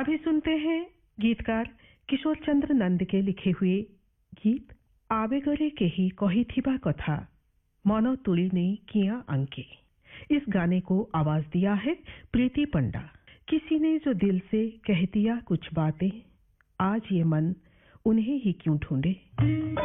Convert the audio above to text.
अभी सुनते हैं गीतकार किशोर चंद्र नंद के लिखे हुए गीत आवेगरे केही कहिथिबा कथा मन तुलिने किया अंके। इस गाने को आवाज दिया है प्रीति पंडा। किसी ने जो दिल से कह दिया कुछ बातें, आज ये मन उन्हें ही क्यों ढूंढे।